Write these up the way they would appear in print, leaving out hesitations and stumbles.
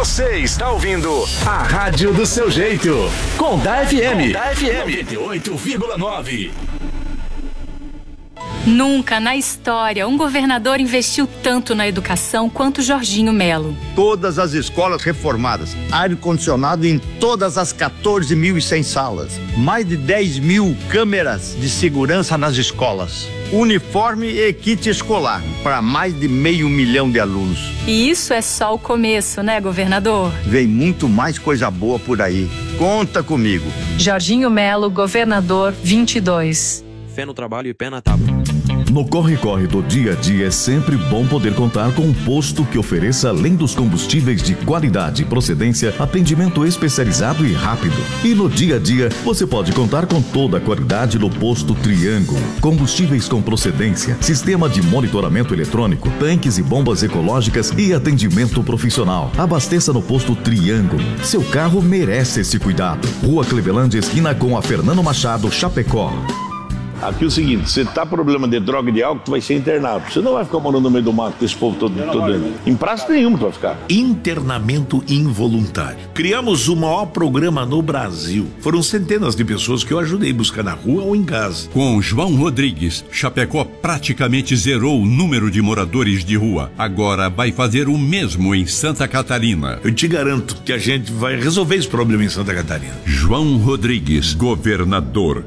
Você está ouvindo a Rádio do Seu Jeito. Condá FM. Condá FM 98,9. Nunca na história um governador investiu tanto na educação quanto Jorginho Melo. Todas as escolas reformadas, ar-condicionado em todas as 14.100 salas, mais de 10 mil câmeras de segurança nas escolas, uniforme e kit escolar para mais de 500 mil de alunos. E isso é só o começo, né, governador? Vem muito mais coisa boa por aí. Conta comigo. Jorginho Melo, governador 22. Fé no trabalho e pé na tábua. No corre-corre do dia a dia é sempre bom poder contar com um posto que ofereça, além dos combustíveis de qualidade e procedência, atendimento especializado e rápido. E no dia a dia você pode contar com toda a qualidade no posto Triângulo. Combustíveis com procedência, sistema de monitoramento eletrônico, tanques e bombas ecológicas e atendimento profissional. Abasteça no posto Triângulo. Seu carro merece esse cuidado. Rua Clevelândia, esquina com a Fernando Machado, Chapecó. Aqui é o seguinte, você tá com problema de droga e de álcool, tu vai ser internado. Você não vai ficar morando no meio do mato com esse povo todo em praça nenhuma tu vai ficar. Internamento involuntário. Criamos o maior programa no Brasil. Foram centenas de pessoas que eu ajudei a buscar na rua ou em casa. Com João Rodrigues, Chapecó praticamente zerou o número de moradores de rua. Agora vai fazer o mesmo em Santa Catarina. Eu te garanto que a gente vai resolver esse problema em Santa Catarina. João Rodrigues, governador.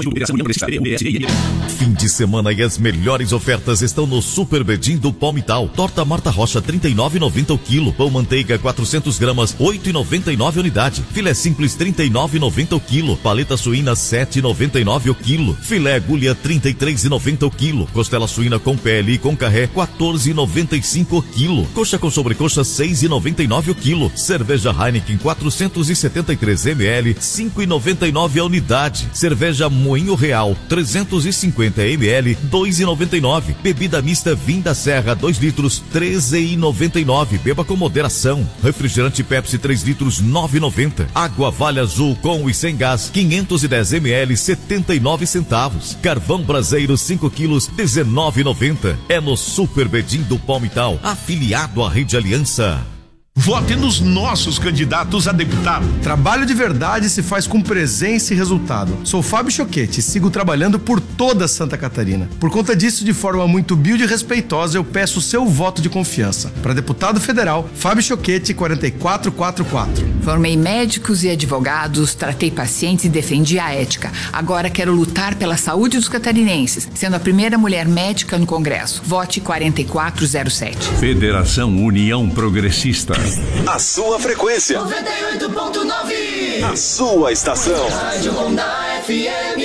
Fim de semana e as melhores ofertas estão no Super Bedim do Palmital. Torta Marta Rocha, R$ 39,90 o quilo. Pão manteiga, 400 gramas, R$ 8,99 a unidade. Filé simples, R$ 39,90 o quilo. Paleta suína, R$ 7,99 o quilo. Filé agulha, R$ 33,90 o quilo. Costela suína com pele e com carré, R$ 14,95 o quilo. Coxa com sobrecoxa, R$ 6,99 o quilo. Cerveja Heineken, 473 ml, R$ 5,99 a unidade. Cerveja Moinho Real, 350 ml, R$ 2,99. Bebida mista Vim da Serra, 2 litros, R$ 13,99. Beba com moderação. Refrigerante Pepsi 3 litros, R$ 9,90. Água Vale Azul com e sem gás, 510 ml, 79 centavos. Carvão Braseiro 5 quilos, R$ 19,90. É no Super Bedim do Palmital, afiliado à Rede Aliança. Vote nos nossos candidatos a deputado. Trabalho de verdade se faz com presença e resultado. Sou Fábio Choquete e sigo trabalhando por toda Santa Catarina. Por conta disso, de forma muito humilde e respeitosa, eu peço o seu voto de confiança. Para deputado federal, Fábio Choquete, 4444. Formei médicos e advogados, tratei pacientes e defendi a ética. Agora quero lutar pela saúde dos catarinenses, sendo a primeira mulher médica no Congresso. Vote 4407. Federação União Progressista. A sua frequência 98.9. A sua estação Rádio Condá FM.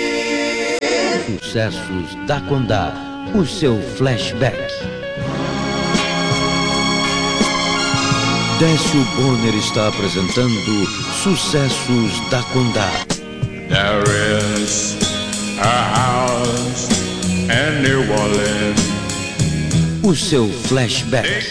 Sucessos da Condá, o seu flashback. Décio Bonner está apresentando Sucessos da Condá. There is a house in New Orleans. O seu flashback.